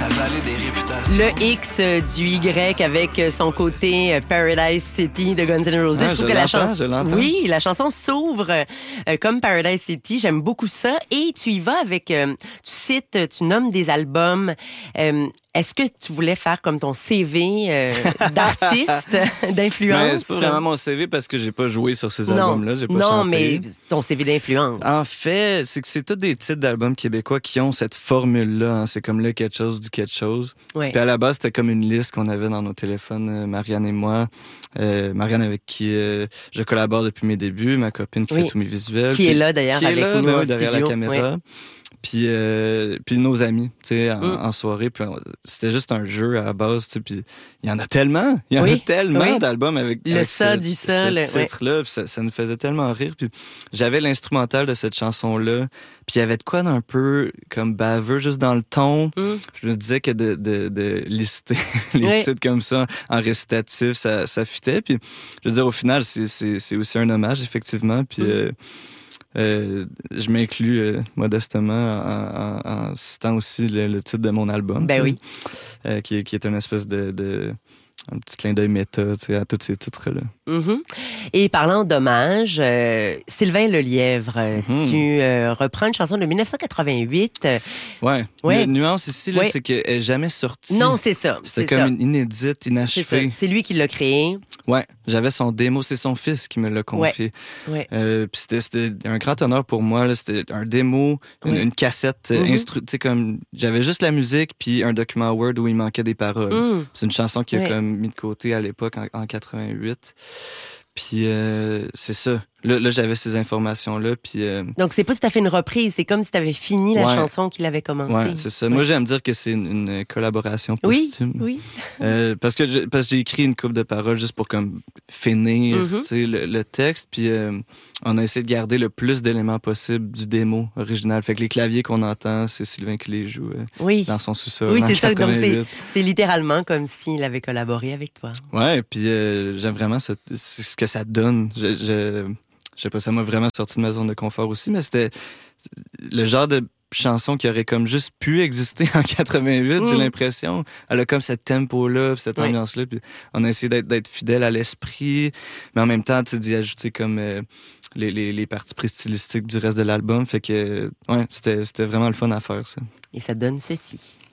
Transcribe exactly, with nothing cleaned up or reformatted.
la vallée des réputations. Le X euh, du Y avec euh, son côté euh, Paradise City de Guns N' Roses. Ah, je trouve je que la l'entends, chanson, je l'entends. oui, la chanson s'ouvre euh, comme Paradise City. J'aime beaucoup ça. Et tu y vas avec, euh, tu cites, tu nommes des albums. Euh, Est-ce que tu voulais faire comme ton C V euh, d'artiste, d'influence? Mais c'est pas vraiment mon C V parce que j'ai pas joué sur ces non, albums-là. J'ai pas non, chanté. mais ton C V d'influence. En fait, c'est que c'est tous des titres d'albums québécois qui ont cette formule-là. Hein. C'est comme le quelque chose du quelque chose. Ouais. Puis à la base, c'était comme une liste qu'on avait dans nos téléphones, euh, Marianne et moi. Euh, Marianne avec qui euh, je collabore depuis mes débuts, ma copine qui Oui. fait tous mes visuels. Qui puis, est là d'ailleurs qui est avec là, nous ben en oui, derrière studio. la caméra. Oui. Puis, euh, puis nos amis, tu sais, en, Mm. en soirée. Puis on- c'était juste un jeu à la base, tu sais. Puis il y en a tellement, il y en Oui, a tellement oui. d'albums avec, Le avec ça ce, du ça, ce le- ouais. titre-là. Puis ça, ça nous faisait tellement rire. Puis j'avais l'instrumental de cette chanson-là. Puis il y avait de quoi d'un peu comme baveux, juste dans le ton. Mm. Je me disais que de, de, de lister les Oui. titres comme ça en récitatif, ça, ça fitait. Puis je veux dire, au final, c'est, c'est, c'est aussi un hommage, effectivement. Puis Mm. euh, euh, je m'inclus euh, modestement en, en, en citant aussi le, le titre de mon album. Ben tu sais, oui. euh, qui, qui est une espèce de, de un petit clin d'œil méta, tu sais, à tous ces titres-là. Mhm. Et parlant d'hommage, euh, Sylvain Lelièvre, euh, Mhm. tu euh, reprends une chanson de dix-neuf cent quatre-vingt-huit. euh, Ouais. Ouais. La nuance ici, là, Ouais. c'est qu'elle n'est jamais sortie. Non, c'est ça. C'était c'est comme ça. une inédite, C'est ça. inachevée. C'est lui qui l'a créé. Ouais, j'avais son démo, c'est son fils qui me l'a confié. Ouais. Euh, puis c'était, c'était un grand honneur pour moi. Là. C'était un démo, une, Oui. une cassette euh, Mhm. instru... Tu sais, comme j'avais juste la musique puis un document Word où il manquait des paroles. Mm. C'est une chanson qu'il a Ouais. comme mis de côté à l'époque en, en quatre-vingt-huit. Puis euh, c'est ça. Là, là, j'avais ces informations-là. Puis euh, Donc, c'est pas tout à fait une reprise. C'est comme si tu avais fini la Ouais. chanson qu'il avait commencée. ouais, c'est ça. Moi, j'aime dire que c'est une, une collaboration Oui, posthume. oui. Euh, parce que je- parce que j'ai écrit une couple de paroles juste pour comme finir Mhm. tu sais, le, le texte, puis euh, on a essayé de garder le plus d'éléments possible du démo original. Fait que les claviers qu'on entend, c'est Sylvain qui les joue euh, Oui. dans son sous-sol. Oui, en c'est ça. Donc, c'est, quatre-vingt-huit. c'est littéralement comme s'il avait collaboré avec toi. Ouais, puis euh, j'aime vraiment ce, c'est ce que ça donne. Je, je, je sais pas, ça m'a vraiment sorti de ma zone de confort aussi, mais c'était le genre de chanson qui aurait comme juste pu exister en quatre-vingt-huit, Mm. j'ai l'impression. Elle a comme ce tempo-là, puis cette Oui. ambiance-là, puis on a essayé d'être, d'être fidèle à l'esprit, mais en même temps, tu sais, d'y ajouter comme euh, les, les, les parties stylistiques du reste de l'album, fait que, ouais, c'était, c'était vraiment le fun à faire, ça. Et ça donne ceci.